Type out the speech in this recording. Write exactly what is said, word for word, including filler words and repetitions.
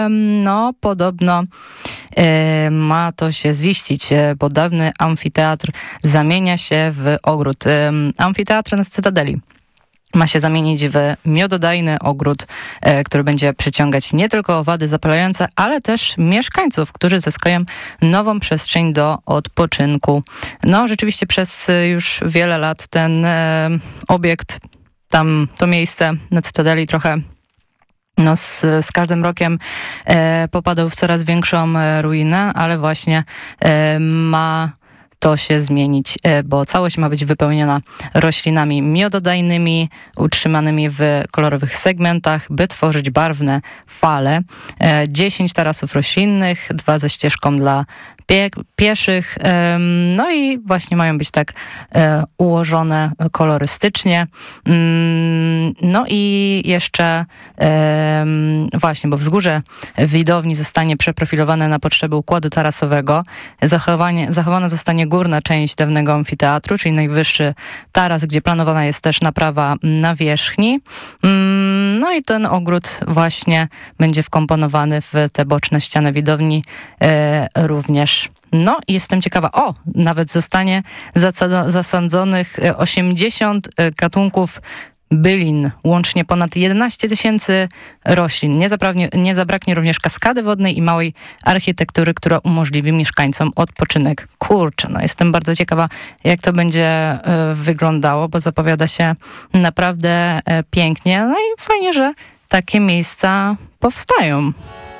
No, podobno e, ma to się ziścić, e, bo dawny amfiteatr zamienia się w ogród. E, amfiteatr na Cytadeli ma się zamienić w miododajny ogród, e, który będzie przyciągać nie tylko owady zapalające, ale też mieszkańców, którzy zyskają nową przestrzeń do odpoczynku. No, rzeczywiście przez e, już wiele lat ten e, obiekt, tam to miejsce na Cytadeli trochę No, z, z każdym rokiem e, popadał w coraz większą e, ruinę, ale właśnie e, ma to się zmienić, e, bo całość ma być wypełniona roślinami miododajnymi, utrzymanymi w kolorowych segmentach, by tworzyć barwne fale. E, dziesięć tarasów roślinnych, dwa ze ścieżką dla pie, pieszych, e, no i właśnie mają być tak e, ułożone kolorystycznie. Mm, no i jeszcze e, właśnie, bo wzgórze widowni zostanie przeprofilowane na potrzeby układu tarasowego. Zachowanie, zachowana zostanie górna część dawnego amfiteatru, czyli najwyższy taras, gdzie planowana jest też naprawa nawierzchni. Mm, no i ten ogród właśnie będzie wkomponowany w te boczne ściany widowni e, również. No i jestem ciekawa, o, nawet zostanie zasadzonych osiemdziesiąt gatunków bylin, łącznie ponad jedenaście tysięcy roślin. Nie, zaprawnie, nie zabraknie również kaskady wodnej i małej architektury, która umożliwi mieszkańcom odpoczynek. Kurczę, no jestem bardzo ciekawa, jak to będzie y, wyglądało, bo zapowiada się naprawdę y, pięknie. No i fajnie, że takie miejsca powstają.